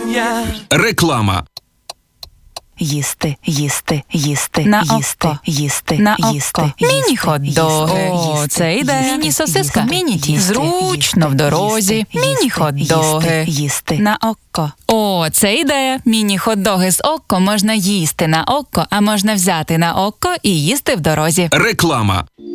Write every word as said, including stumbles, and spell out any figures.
Реклама. Їсти, їсти, їсти, На їсти, око. їсти, На їсти, око. їсти, Міні-хот-доги. їсти, О, їсти, це ідея. їсти, Міні-сосиска. їсти, Міні-ті. їсти, Зручно в їсти, дорозі. їсти, Міні-хот-доги. їсти, їсти. На око. О, це ідея. Міні-хот-доги з око можна їсти на око, а можна взяти на око і їсти в дорозі. Реклама.